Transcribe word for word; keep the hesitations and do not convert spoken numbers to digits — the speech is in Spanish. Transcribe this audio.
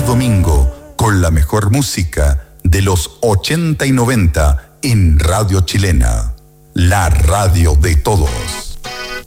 domingo con la mejor música de los ochenta y noventa en Radio Chilena, la radio de todos.